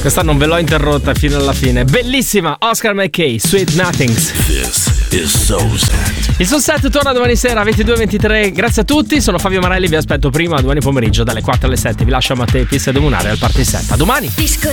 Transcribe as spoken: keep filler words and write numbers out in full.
Questa non ve l'ho interrotta fino alla fine. Bellissima, Oscar McKay, Sweet Nothings. This is Soulset. Il Soulset torna domani sera ventidue e ventitré. Grazie a tutti, sono Fabio Marelli, vi aspetto prima domani pomeriggio dalle quattro alle sette. Vi lascio a Matteo Pista e Domunare al Party Set. A domani. Disco